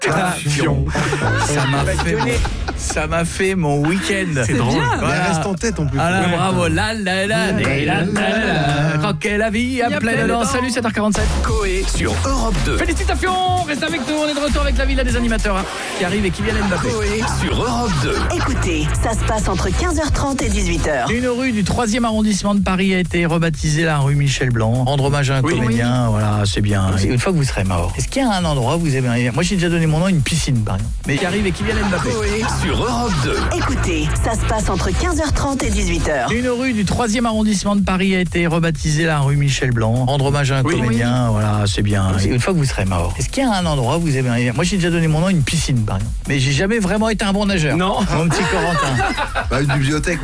Fion. Ça m'a fait mon week-end. C'est drôle. Voilà. Elle reste en tête en plus. Ah là, bravo, la la la la la. Croquer la vie à pleine dents. Salut, 7h47. Coé sur Europe 2. Félicitations, reste avec nous, on est de retour avec la villa des animateurs qui arrive et qui vient Mbappé. Coé sur Europe 2. Écoutez, ça se passe entre 15h30 et 18h. Une rue du 3e arrondissement de Paris a été rebaptisée la rue Michel Blanc. Rendre hommage à un comédien, voilà, c'est bien. Une fois que vous serez mort, est-ce qu'il y a un endroit où vous aimeriez... Moi j'ai déjà donné mon nom à une piscine par exemple. Mais qui arrive et qui vient Mbappé. Coé sur Europe 2. Écoutez, ça se passe entre 15h30 et 18h. Une rue du 3e arrondissement de Paris a été rebaptisée la rue Michel Blanc. Rendre hommage à un comédien, voilà, c'est bien. Une fois que vous serez mort, est-ce qu'il y a un endroit où vous aimeriez... Moi j'ai déjà donné mon nom à une piscine par exemple. Mais j'ai jamais vraiment été un bon nageur. Non. Mon petit Corentin. Une bibliothèque.